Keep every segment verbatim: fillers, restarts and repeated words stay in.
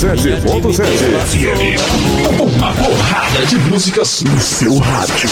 sete ponto sete. F M. Uma porrada de músicas no seu rádio.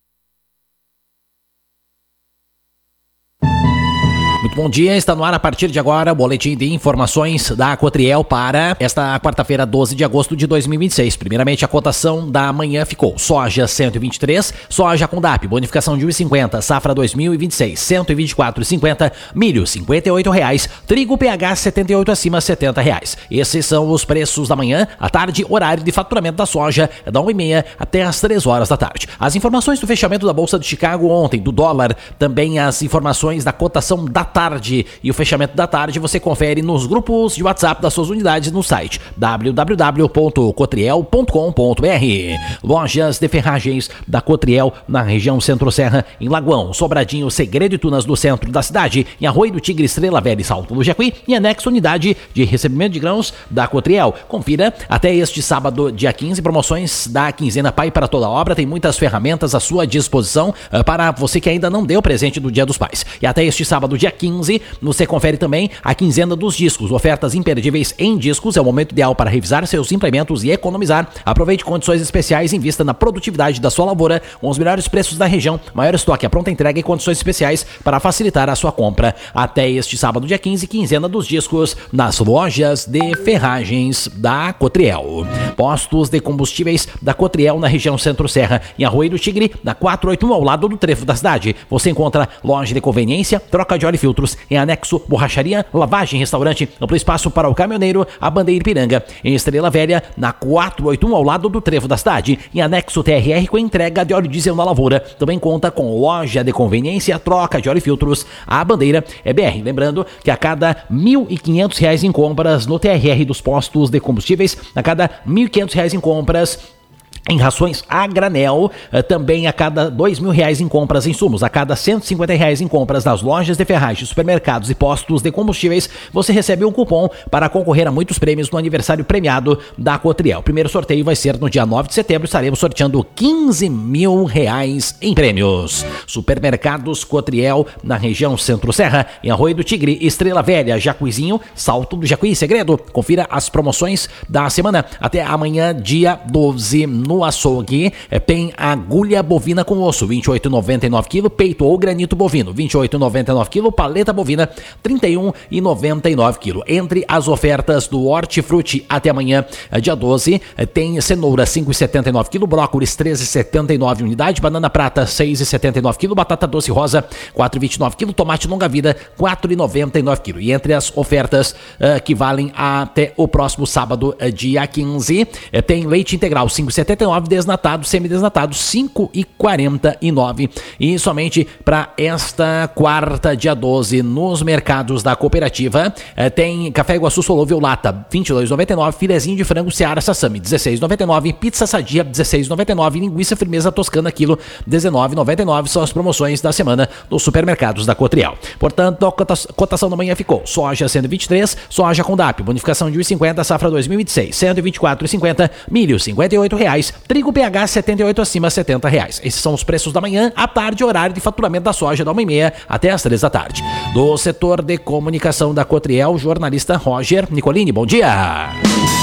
Muito bom dia, está no ar a partir de agora o boletim de informações da Cotriel para esta quarta-feira, doze de agosto de dois mil e vinte e seis. Primeiramente, a cotação da manhã ficou: soja cento e vinte e três, soja com D A P, bonificação de um real e cinquenta, safra dois mil e vinte e seis, cento e vinte e quatro reais e cinquenta, milho cinquenta e oito reais, trigo P H setenta e oito acima, setenta reais. Esses são os preços da manhã. À tarde, horário de faturamento da soja é da uma e meia até as três horas da tarde. As informações do fechamento da Bolsa de Chicago ontem, do dólar, também as informações da cotação da tarde e o fechamento da tarde você confere nos grupos de WhatsApp das suas unidades no site w w w ponto cotriel ponto com ponto b r. Lojas de ferragens da Cotriel na região Centro-Serra, em Lagoão, Sobradinho, Segredo e Tunas do centro da cidade, em Arroio do Tigre, Estrela Velha e Salto do Jacuí, e anexo unidade de recebimento de grãos da Cotriel. Confira até este sábado, dia quinze, promoções da quinzena Pai para toda obra. Tem muitas ferramentas à sua disposição uh, para você que ainda não deu presente do Dia dos Pais. E até este sábado, dia quinze, você confere também a quinzena dos discos, ofertas imperdíveis em discos. É o momento ideal para revisar seus implementos e economizar. Aproveite condições especiais, invista na produtividade da sua lavoura com os melhores preços da região, maior estoque, a pronta entrega e condições especiais para facilitar a sua compra. Até este sábado, dia quinze, quinzena dos discos nas lojas de ferragens da Cotriel. Postos de combustíveis da Cotriel na região Centro-Serra, em Arroio do Tigre, na quatrocentos e oitenta e um, ao lado do trevo da cidade. Você encontra loja de conveniência, troca de óleo e filtros, em anexo, borracharia, lavagem, restaurante, amplo espaço para o caminhoneiro, a Bandeira Ipiranga. Em Estrela Velha, na quatrocentos e oitenta e um, ao lado do trevo da cidade. Em anexo, T R R com entrega de óleo diesel na lavoura. Também conta com loja de conveniência, troca de óleo e filtros, a Bandeira é B R. Lembrando que a cada mil e quinhentos reais em compras no T R R dos postos de combustíveis, a cada mil e quinhentos reais em compras em rações a granel, também a cada dois mil reais em compras em insumos, a cada cento e cinquenta reais em compras nas lojas de ferragens, supermercados e postos de combustíveis, você recebe um cupom para concorrer a muitos prêmios no aniversário premiado da Cotriel. O primeiro sorteio vai ser no dia nove de setembro, estaremos sorteando quinze mil reais em prêmios. Supermercados Cotriel na região Centro-Serra, em Arroio do Tigre, Estrela Velha, Jacuizinho, Salto do Jacuí, Segredo. Confira as promoções da semana até amanhã, dia doze. No açougue, tem agulha bovina com osso, vinte e oito reais e noventa e nove centavos, peito ou granito bovino, vinte e oito reais e noventa e nove centavos, paleta bovina, trinta e um reais e noventa e nove centavos. Entre as ofertas do Hortifruti até amanhã, dia doze, tem cenoura, cinco reais e setenta e nove centavos, brócolis, treze reais e setenta e nove centavos unidade, banana prata, seis reais e setenta e nove centavos, batata doce rosa, quatro reais e vinte e nove centavos, tomate longa vida, quatro reais e noventa e nove centavos. E entre as ofertas uh, que valem até o próximo sábado, uh, dia quinze, uh, tem leite integral, cinco reais e setenta e nove centavos, desnatado, semidesnatado, cinco reais e quarenta e nove centavos. E somente para esta quarta, dia doze, nos mercados da cooperativa, eh, tem café Iguaçu solúvel lata, vinte e dois reais e noventa e nove centavos, filezinho de frango Seara Sassami, dezesseis reais e noventa e nove centavos, pizza sadia, dezesseis reais e noventa e nove centavos, linguiça firmeza toscana, quilo, dezenove reais e noventa e nove centavos. São as promoções da semana dos supermercados da Cotriel. Portanto, a cotação da manhã ficou: soja cento e vinte e três, soja com D A P, bonificação de um real e cinquenta, safra dois mil e vinte e seis, cento e vinte e quatro reais e cinquenta, milho cinquenta e oito reais, trigo P H setenta e oito acima, setenta reais. Esses são os preços da manhã. À tarde, horário de faturamento da soja da uma e meia até as três da tarde. Do setor de comunicação da Cotriel, jornalista Roger Nicolini, bom dia.